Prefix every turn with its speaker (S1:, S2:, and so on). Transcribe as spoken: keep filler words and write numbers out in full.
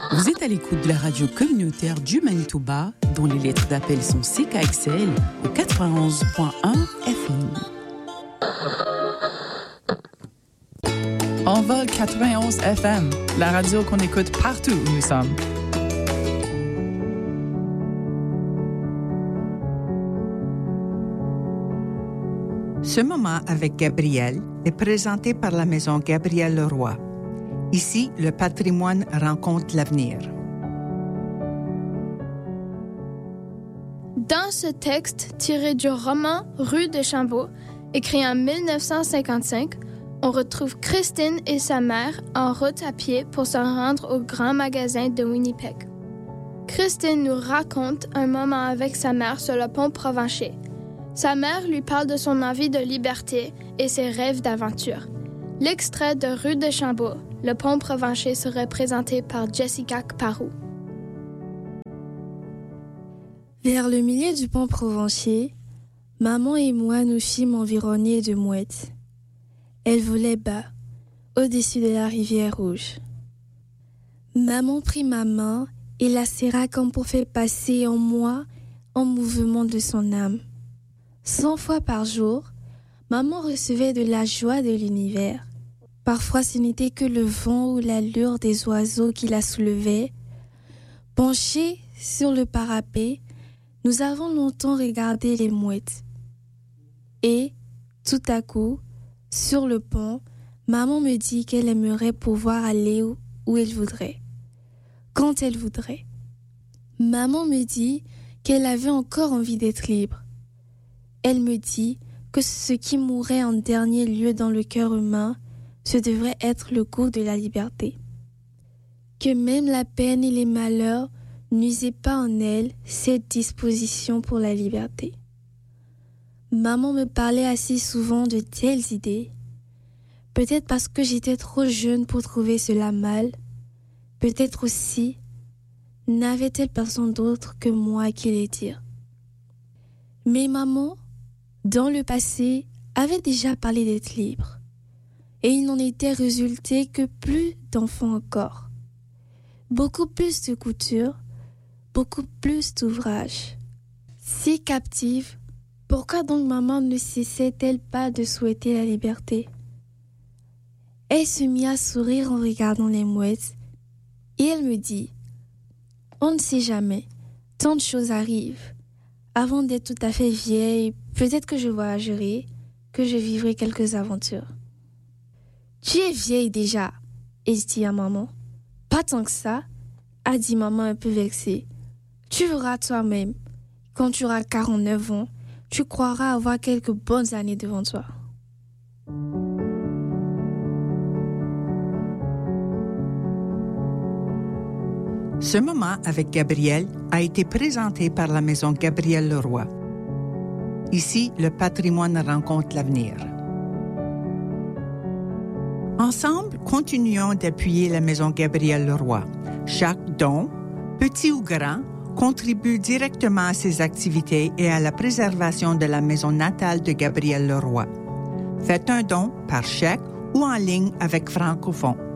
S1: Vous êtes à l'écoute de la radio communautaire du Manitoba, dont les lettres d'appel sont C K X L au quatre-vingt-onze point un F M.
S2: Envol quatre-vingt-onze F M, la radio qu'on écoute partout où nous sommes.
S3: Ce moment avec Gabriel est présenté par la Maison Gabriel Leroy. Ici, le patrimoine rencontre l'avenir.
S4: Dans ce texte tiré du roman Rue de Chambault, écrit en dix-neuf cent cinquante-cinq, on retrouve Christine et sa mère en route à pied pour se rendre au grand magasin de Winnipeg. Christine nous raconte un moment avec sa mère sur le pont Provencher. Sa mère lui parle de son envie de liberté et ses rêves d'aventure. L'extrait de Rue de Chambault, le pont Provencher, serait présenté par Jessica Kparou.
S5: Vers le milieu du pont Provencher, maman et moi nous fîmes environner de mouettes. Elles volaient bas, au-dessus de la rivière rouge. Maman prit ma main et la serra comme pour faire passer en moi un mouvement de son âme. Cent fois par jour, maman recevait de la joie de l'univers. Parfois, ce n'était que le vent ou l'allure des oiseaux qui la soulevaient. Penchés sur le parapet, nous avons longtemps regardé les mouettes. Et, tout à coup, sur le pont, maman me dit qu'elle aimerait pouvoir aller où, où elle voudrait, quand elle voudrait. Maman me dit qu'elle avait encore envie d'être libre. Elle me dit que ce qui mourrait en dernier lieu dans le cœur humain, ce devrait être le goût de la liberté. Que même la peine et les malheurs n'usaient pas en elle cette disposition pour la liberté. Maman me parlait assez souvent de telles idées. Peut-être parce que j'étais trop jeune pour trouver cela mal. Peut-être aussi, n'avait-elle personne d'autre que moi à qui les dire. Mais maman, dans le passé, avait déjà parlé d'être libre. Et il n'en était résulté que plus d'enfants encore. Beaucoup plus de couture, beaucoup plus d'ouvrages. Si captive, pourquoi donc maman ne cessait-elle pas de souhaiter la liberté? Elle se mit à sourire en regardant les mouettes et elle me dit « On ne sait jamais, tant de choses arrivent. Avant d'être tout à fait vieille, peut-être que je voyagerai, que je vivrai quelques aventures. » « Tu es vieille déjà, ai-je dit à maman. « Pas tant que ça, a dit maman un peu vexée. Tu verras toi-même, quand tu auras quarante-neuf ans, tu croiras avoir quelques bonnes années devant toi. »
S3: Ce moment avec Gabriel a été présenté par la Maison Gabriel Leroy. Ici, le patrimoine rencontre l'avenir. Ensemble, continuons d'appuyer la Maison Gabriel Leroy. Chaque don, petit ou grand, contribue directement à ses activités et à la préservation de la maison natale de Gabriel Leroy. Faites un don par chèque ou en ligne avec Francophone.